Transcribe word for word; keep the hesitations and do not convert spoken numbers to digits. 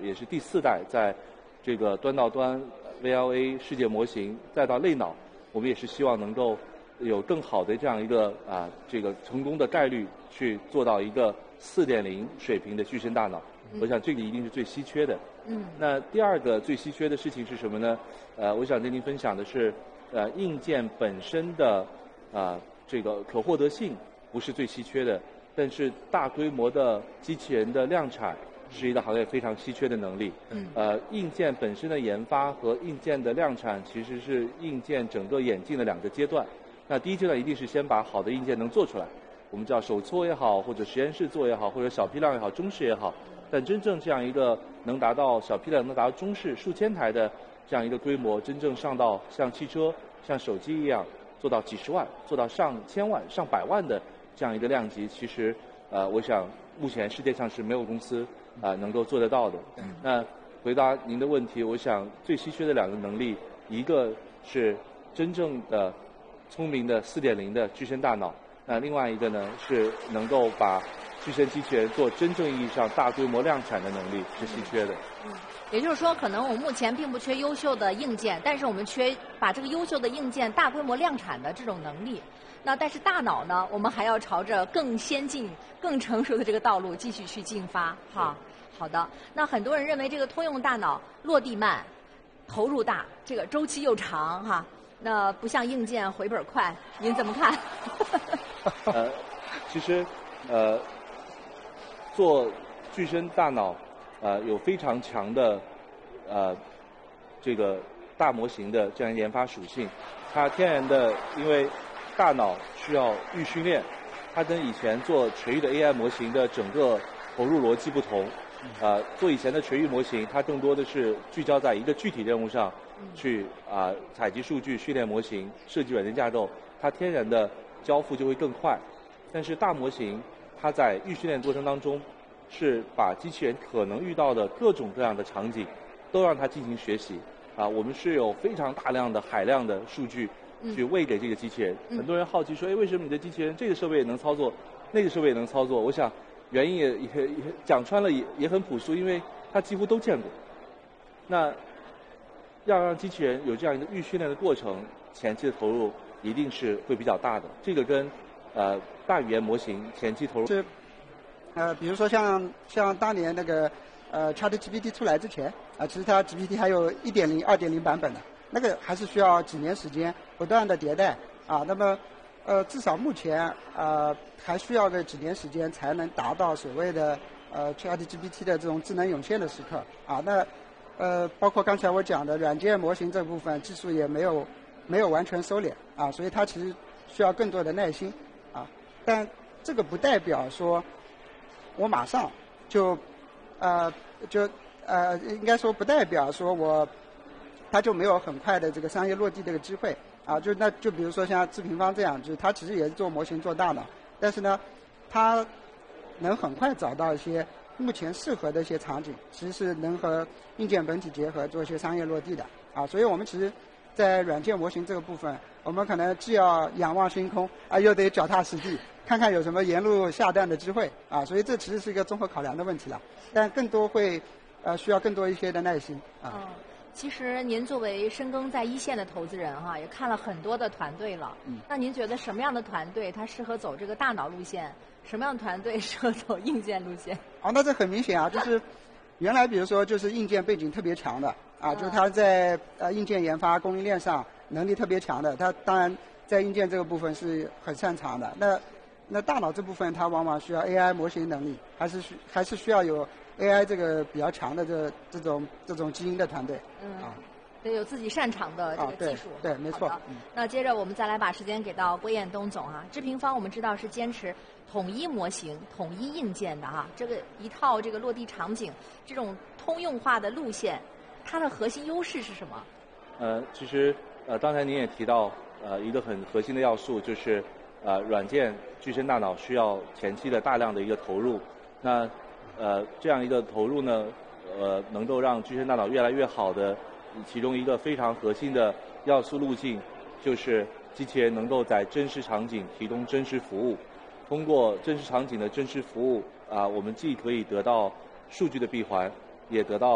也是第四代，在这个端到端 V L A 世界模型，再到类脑，我们也是希望能够有更好的这样一个啊这个成功的概率去做到一个 四点零 水平的具身大脑。我想这个一定是最稀缺的。 嗯。 那第二个最稀缺的事情是什么呢？呃，我想跟您分享的是，呃，硬件本身的啊、呃、这个可获得性不是最稀缺的，但是大规模的机器人的量产是一个行业非常稀缺的能力。 嗯。 呃，硬件本身的研发和硬件的量产其实是硬件整个演进的两个阶段。那第一阶段一定是先把好的硬件能做出来，我们叫手搓也好，或者实验室做也好，或者小批量也好，中试也好。但真正这样一个能达到小批量、能达到中试数千台的这样一个规模，真正上到像汽车、像手机一样做到几十万、做到上千万、上百万的这样一个量级，其实呃，我想目前世界上是没有公司啊、呃、能够做得到的。那回答您的问题，我想最稀缺的两个能力，一个是真正的聪明的 四点零 的具身大脑，那另外一个呢是能够把具身机器人做真正意义上大规模量产的能力是稀缺的。 嗯，也就是说，可能我们目前并不缺优秀的硬件，但是我们缺把这个优秀的硬件大规模量产的这种能力。那但是大脑呢，我们还要朝着更先进、更成熟的这个道路继续去进发。哈，好的。那很多人认为这个通用大脑落地慢、投入大，这个周期又长，哈。那不像硬件回本快，您怎么看？ 呃，其实呃。做具身大脑，呃，有非常强的，呃，这个大模型的这样研发属性。它天然的，因为大脑需要预训练，它跟以前做垂域的 A I 模型的整个投入逻辑不同。呃，做以前的垂域模型，它更多的是聚焦在一个具体任务上，去啊、呃、采集数据、训练模型、设计软件架构，它天然的交付就会更快。但是大模型，它在预训练过程当中，是把机器人可能遇到的各种各样的场景，都让它进行学习。啊，我们是有非常大量的海量的数据去喂给这个机器人。嗯、很多人好奇说，哎，为什么你的机器人这个设备也能操作，那个设备也能操作？我想原因也也也讲穿了也也很朴素，因为它几乎都见过。那要让机器人有这样一个预训练的过程，前期的投入一定是会比较大的。这个跟呃大语言模型前期投入是，呃，比如说像像当年那个呃 ChatGPT 出来之前啊、呃，其实它 G P T 还有 一点零、二点零 版本的，那个还是需要几年时间不断的迭代啊。那么呃，至少目前呃还需要个几年时间才能达到所谓的呃 ChatGPT 的这种智能涌现的时刻啊。那呃，包括刚才我讲的软件模型这部分技术也没有没有完全收敛啊，所以它其实需要更多的耐心。但这个不代表说，我马上就，呃，就呃，应该说不代表说我，它就没有很快的这个商业落地这个机会啊。就那就比如说像智平方这样，就是它其实也是做模型做大脑，但是呢，它能很快找到一些目前适合的一些场景，其实是能和硬件本体结合做一些商业落地的啊。所以我们其实，在软件模型这个部分，我们可能既要仰望星空啊，又得脚踏实地。看看有什么沿路下蛋的机会啊，所以这其实是一个综合考量的问题了，但更多会呃需要更多一些的耐心啊。 嗯，其实您作为深耕在一线的投资人哈，也看了很多的团队了。嗯。那您觉得什么样的团队它适合走这个大脑路线？什么样的团队适合走硬件路线？ 哦，那这很明显啊，就是原来比如说就是硬件背景特别强的啊，就是他在呃硬件研发供应链上能力特别强的，他当然在硬件这个部分是很擅长的。那那大脑这部分，它往往需要 A I 模型能力，还是需还是需要有 A I 这个比较强的这这种这种基因的团队。 嗯。啊，得有自己擅长的这个技术。 啊、对, 对，没错。 嗯。那接着我们再来把时间给到郭彦东总哈、啊，智平方我们知道是坚持统一模型、统一硬件的哈、啊，这个一套这个落地场景，这种通用化的路线，它的核心优势是什么？ 呃，其实呃，刚才您也提到呃一个很核心的要素就是。呃，软件具身大脑需要前期的大量的一个投入，那呃这样一个投入呢，呃能够让具身大脑越来越好的，其中一个非常核心的要素路径，就是机器人能够在真实场景提供真实服务，通过真实场景的真实服务啊、呃，我们既可以得到数据的闭环，也得到